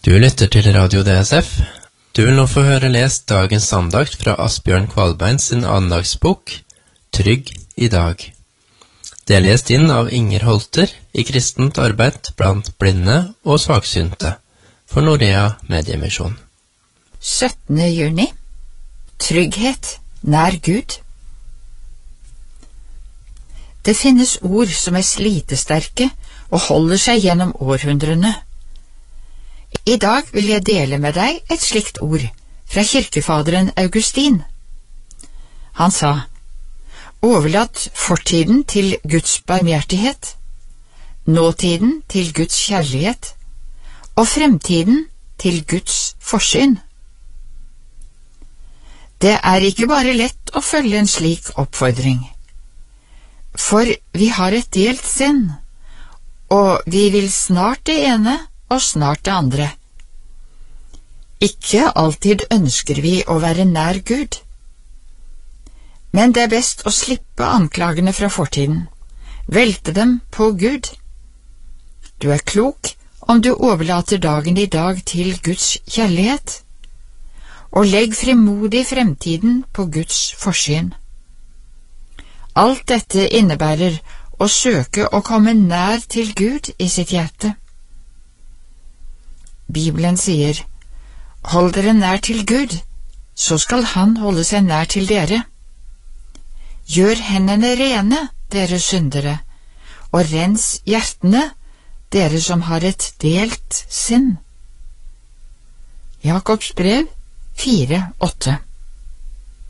Du lytter til Radio DSF. Du vil nå få høre lest dagens andakt fra Asbjørn Kvalbein sin andagsbok, Trygg i dag. Det er lest inn av Inger Holter i kristent arbeid blant blinde og svaksynte for Norea Mediemisjon. 17. juni. Trygghet nær Gud. Det finnes ord som er slitesterke og holder seg gjennom århundrene. I dag vil jeg dele med deg et slikt ord fra kirkefaderen Augustin. Han sa: overlatt fortiden til Guds barmhjertighet, nåtiden til Guds kjærlighet og fremtiden til Guds forsyn. Det er ikke bare lett å følge en slik oppfordring, for vi har et delt sinn, og vi vil snart det ene og snart det andre. Ikke alltid ønsker vi å være nær Gud, men det er best å slippe anklagene fra fortiden, velte dem på Gud. Du er klok om du overlater dagen i dag til Guds kjærlighet, og legg frimodig fremtiden på Guds forsyn. Alt dette innebærer å søke å komme nær til Gud i sitt hjerte. Bibelen sier: hold dere nær til Gud, så skal Han holde seg nær til dere. Gjør hendene rene, dere syndere, og rens hjertene, dere som har et delt sinn. Jakobs brev 4:8.